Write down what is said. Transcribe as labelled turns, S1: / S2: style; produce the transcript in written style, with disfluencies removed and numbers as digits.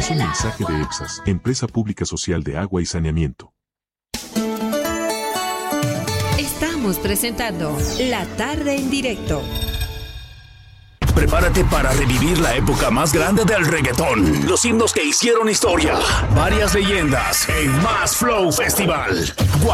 S1: es un mensaje de EPSAS, Empresa Pública Social de Agua y Saneamiento.
S2: Estamos presentando La Tarde en Directo.
S3: Prepárate para revivir la época más grande del reggaetón. Los himnos que hicieron historia. Varias leyendas en Más Flow Festival.